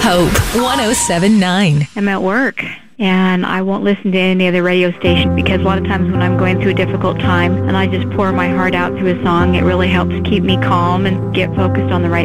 Hope 107.9. I'm at work, and I won't listen to any other radio station because a lot of times when I'm going through a difficult time and I just pour my heart out through a song, it really helps keep me calm and get focused on the right